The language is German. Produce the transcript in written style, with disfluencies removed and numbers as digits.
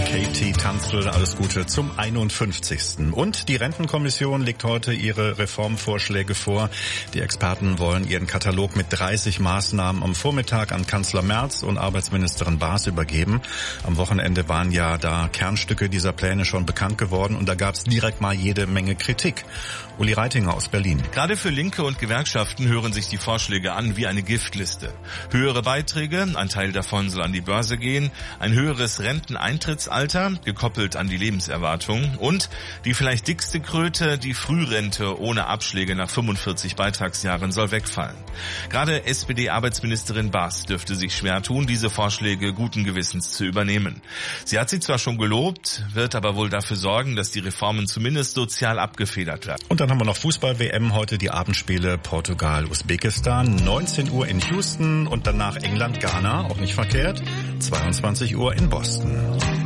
Katie Tunstall, alles Gute zum 51. Und die Rentenkommission legt heute ihre Reformvorschläge vor. Die Experten wollen ihren Katalog mit 30 Maßnahmen am Vormittag an Kanzler Merz und Arbeitsministerin Baas übergeben. Am Wochenende waren ja da Kernstücke dieser Pläne schon bekannt geworden und da gab es direkt mal jede Menge Kritik. Uli Reitinger aus Berlin. Gerade für Linke und Gewerkschaften hören sich die Vorschläge an wie eine Giftliste. Höhere Beiträge, ein Teil davon soll an die Börse gehen, ein höheres Renteneintrittsalter, gekoppelt an die Lebenserwartung und die vielleicht dickste Kröte, die Frührente ohne Abschläge nach 45 Beitragsjahren soll wegfallen. Gerade SPD-Arbeitsministerin Baas dürfte sich schwer tun, diese Vorschläge guten Gewissens zu übernehmen. Sie hat sie zwar schon gelobt, wird aber wohl dafür sorgen, dass die Reformen zumindest sozial abgefedert werden. Und dann haben wir noch Fußball-WM, heute die Abendspiele Portugal-Usbekistan, 19 Uhr in Houston und danach England-Ghana, auch nicht verkehrt, 22 Uhr in Boston.